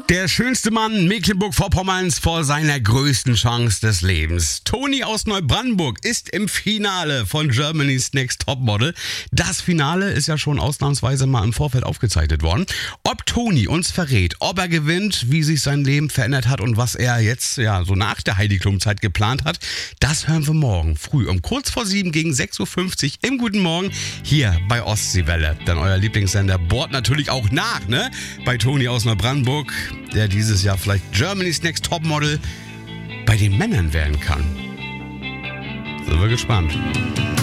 Der schönste Mann Mecklenburg-Vorpommerns vor seiner größten Chance des Lebens. Toni aus Neubrandenburg ist im Finale von Germany's Next Topmodel. Das Finale ist ja schon ausnahmsweise mal im Vorfeld aufgezeichnet worden. Ob Toni uns verrät, ob er gewinnt, wie sich sein Leben verändert hat und was er jetzt so nach der Heidi Klum-Zeit geplant hat, das hören wir morgen früh um kurz vor 7 gegen 6.50 Uhr im Guten Morgen hier bei Ostseewelle. Denn euer Lieblingssender bohrt natürlich auch nach, bei Toni aus Neubrandenburg, der dieses Jahr vielleicht Germany's Next Topmodel bei den Männern werden kann. Sind wir gespannt.